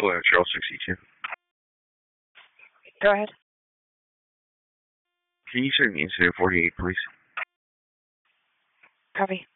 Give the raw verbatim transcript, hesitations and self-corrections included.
Hello, Charles sixty-two. Go ahead. Can you send me incident forty-eight, please? Copy.